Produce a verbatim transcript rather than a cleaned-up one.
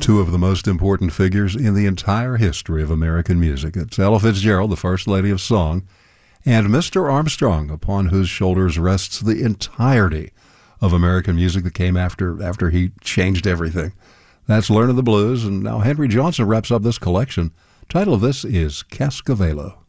two of the most important figures in the entire history of American music. It's Ella Fitzgerald, the First Lady of Song, and Mister Armstrong, upon whose shoulders rests the entirety of American music that came after after he changed everything. That's Learning the Blues, and now Henry Johnson wraps up this collection. Title of this is Cascavelo.